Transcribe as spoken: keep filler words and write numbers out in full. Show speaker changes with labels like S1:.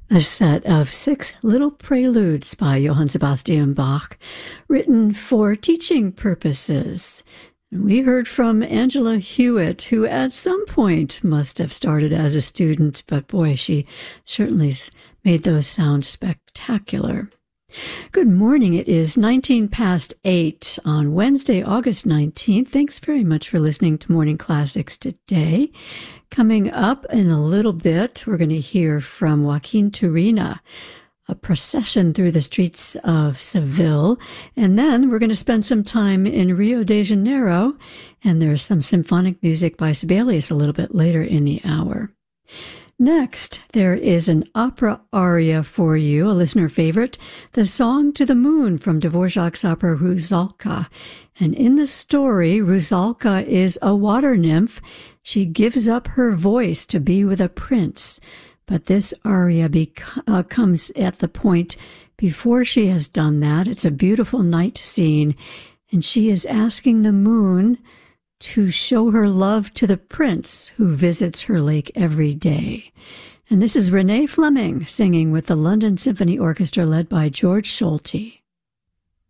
S1: A set of six little preludes by Johann Sebastian Bach, written for teaching purposes. We heard from Angela Hewitt, who at some point must have started as a student, but boy, she certainly made those sound spectacular. Good morning. It is nineteen past eight on Wednesday, August nineteenth. Thanks very much for listening to Morning Classics today. Coming up in a little bit, we're going to hear from Joaquin Turina, a procession through the streets of Seville. And then we're going to spend some time in Rio de Janeiro. And there's some symphonic music by Sibelius a little bit later in the hour. Next, there is an opera aria for you, a listener favorite, The Song to the Moon from Dvorak's opera Rusalka. And in the story, Rusalka is a water nymph. She gives up her voice to be with a prince. But this aria bec- uh, comes at the point before she has done that. It's a beautiful night scene, and she is asking the moon to show her love to the prince who visits her lake every day. And this is Renee Fleming singing with the London Symphony Orchestra led by George Solti.